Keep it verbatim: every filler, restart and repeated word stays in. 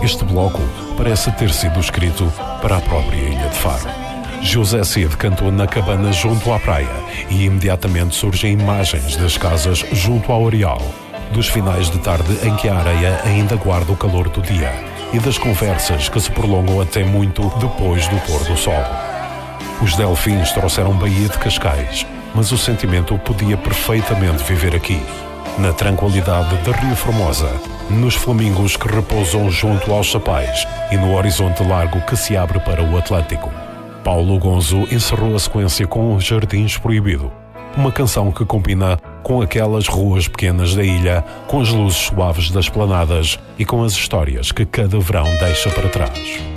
Este bloco parece ter sido escrito para a própria Ilha de Faro. José Cid cantou na cabana junto à praia e imediatamente surgem imagens das casas junto ao areal, dos finais de tarde em que a areia ainda guarda o calor do dia e das conversas que se prolongam até muito depois do pôr do sol. Os Delfins trouxeram Baía de Cascais, mas o sentimento podia perfeitamente viver aqui, na tranquilidade da Ria Formosa, nos flamingos que repousam junto aos Chapais e no horizonte largo que se abre para o Atlântico. Paulo Gonzo encerrou a sequência com Jardins Proibido, uma canção que combina com aquelas ruas pequenas da ilha, com as luzes suaves das planadas e com as histórias que cada verão deixa para trás.